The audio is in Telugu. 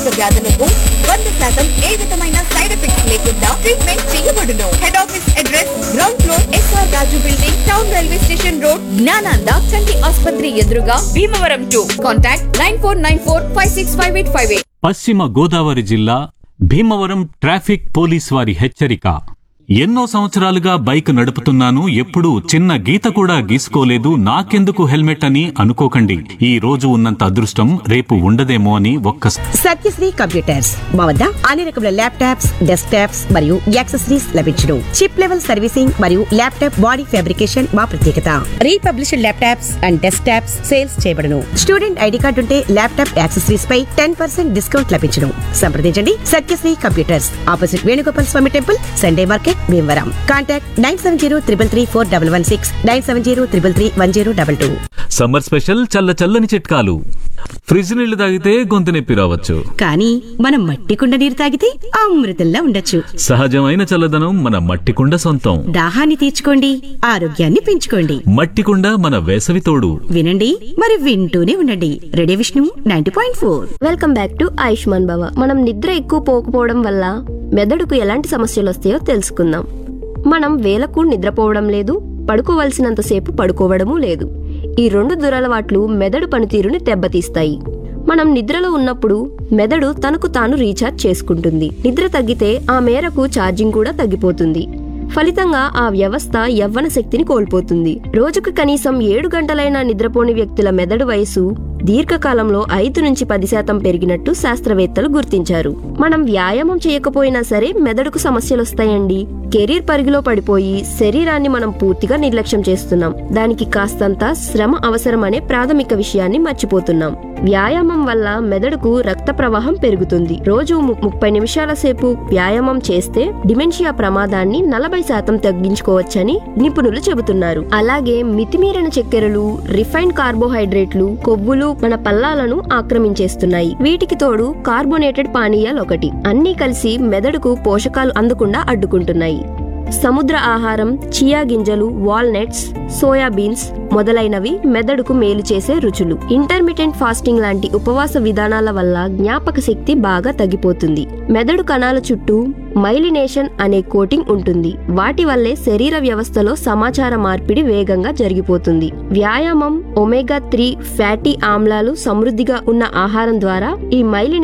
దీర్ఘకాలిక వ్యాధులకు 100% ఏ విధమైన సైడ్ ఎఫెక్ట్స్ లేకుండా ట్రీట్మెంట్ చేయబడును. Head office address ground floor SR రాజు building, town railway station road, Gnananda కంటి ఆసుపత్రి ఎదురుగా, భీమవరం 2. కాంటాక్ట్ 9494565858. పశ్చిమ గోదావరి జిల్లా భీమవరం ట్రాఫిక్ పోలీస్ వారి హెచ్చరిక. ఎన్నో సంవత్సరాలుగా బైక్ నడుపుతున్నాను, ఎప్పుడూ చిన్న గీత కూడా గీసుకోలేదు, నాకెందుకు హెల్మెట్ అని అనుకోకండి. ఈ రోజు ఉన్నంత అదృష్టం రేపు ఉండదేమో అని సత్యశ్రీ కంప్యూటర్స్ మా వద్ద అన్ని రకముల ల్యాప్టాప్స్, డెస్క్ టాప్స్ మరియు యాక్సెసరీస్ లభించును. చిప్ లెవెల్ సర్వీసింగ్ మరియు ల్యాప్టాప్ బాడీ ఫ్యాబ్రికేషన్ మా ప్రత్యేకత. Republished laptops and desk tops sales చేయబడును. స్టూడెంట్ ఐడి కార్డు ఉంటే ల్యాప్టాప్ యాక్సెసరీస్ పై 10% డిస్కౌంట్ లభించును. సంప్రదించండి సత్యశ్రీ కంప్యూటర్స్, ఆపోజిట్ వేణుగోపాల్ స్వామి temple, Sunday market, Bhimavaram. Contact 9703334116, 9703331022. Summer special చల్ల చల్లని చిట్కాలు. ఫ్రిడ్జ్ నీళ్లు తాగితే గొంతు నొప్పి రావచ్చు, కానీ మనం మట్టి కుండ నీరు తాగితే అమృతంలా ఉండొచ్చు. సహజమైన చల్లదనం మన మట్టి కుండ సొంతం. దాహాన్ని తీర్చుకోండి, ఆరోగ్యాన్ని పెంచుకోండి. మట్టి కుండ మన వేసవి తోడు. వినండి మరి వింటూనే ఉండండి. Radio Vishnu 90.4. Welcome back to Ayushman భవ. మనం నిద్ర ఎక్కువ పోకపోవడం వల్ల మెదడుకు ఎలాంటి సమస్యలు వస్తాయో తెలుసుకుందాం. మనం వేలకు నిద్రపోవడం లేదు, పడుకోవలసినంతసేపు పడుకోవడమూ లేదు. ఈ 2 దురలవాట్లు మెదడు పనితీరుని దెబ్బతీస్తాయి. మనం నిద్రలో ఉన్నప్పుడు మెదడు తనకు తాను రీఛార్జ్ చేసుకుంటుంది. నిద్ర తగ్గితే ఆ మేరకు ఛార్జింగ్ కూడా తగ్గిపోతుంది. ఫలితంగా ఆ వ్యవస్థ యవ్వన శక్తిని కోల్పోతుంది. రోజుకు కనీసం 7 గంటలైనా నిద్రపోని వ్యక్తుల మెదడు వయసు దీర్ఘకాలంలో 5 నుంచి 10% పెరిగినట్టు శాస్త్రవేత్తలు గుర్తించారు. మనం వ్యాయామం చేయకపోయినా సరే మెదడుకు సమస్యలొస్తాయండి. కెరీర్ పరిగిలో పడిపోయి శరీరాన్ని మనం పూర్తిగా నిర్లక్ష్యం చేస్తున్నాం. దానికి కాస్తంత శ్రమ అవసరమనే ప్రాథమిక విషయాన్ని మర్చిపోతున్నాం. వ్యాయామం వల్ల మెదడుకు రక్త ప్రవాహం పెరుగుతుంది. రోజు 30 నిమిషాల సేపు వ్యాయామం చేస్తే డిమెన్షియా ప్రమాదాన్ని 40% తగ్గించుకోవచ్చని నిపుణులు చెబుతున్నారు. అలాగే మితిమీరిన చక్కెరలు, రిఫైన్డ్ కార్బోహైడ్రేట్లు, కొవ్వులు మన పల్లాలను ఆక్రమించేస్తున్నాయి. వీటికి తోడు కార్బోనేటెడ్ పానీయాలు ఒకటి. అన్నీ కలిసి మెదడుకు పోషకాలు అందకుండా అడ్డుకుంటున్నాయి. సముద్ర ఆహారం, చియా గింజలు, వాల్నట్స్, సోయాబీన్స్ మొదలైనవి మెదడుకు మేలు చేసే రుచులు. ఇంటర్మిటెంట్ ఫాస్టింగ్ లాంటి ఉపవాస విధానాల వల్ల జ్ఞాపక శక్తి బాగా తగ్గిపోతుంది. మెదడు కణాల చుట్టూ మైలినేషన్ అనే కోటింగ్ ఉంటుంది. వాటి వల్లే శరీర వ్యవస్థలో సమాచార మార్పిడి వేగంగా జరిగిపోతుంది. వ్యాయామం, ఒమేగా 3 ఫ్యాటీ ఆమ్లాలు సమృద్ధిగా ఉన్న ఆహారం ద్వారా ఈ